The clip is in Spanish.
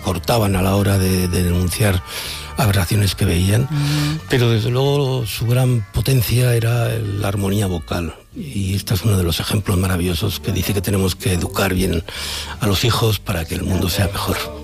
cortaban a la hora de denunciar aberraciones que veían, pero desde luego su gran potencia era la armonía vocal, y este es uno de los ejemplos maravillosos que dice que tenemos que educar bien a los hijos para que el mundo sea mejor.